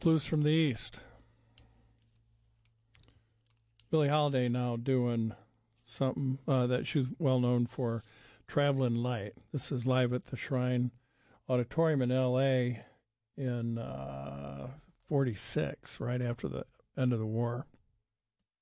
Blues from the East. Billie Holiday now doing something that she's well known for, Traveling Light. This is live at the Shrine Auditorium in L.A. in 46, right after the end of the war.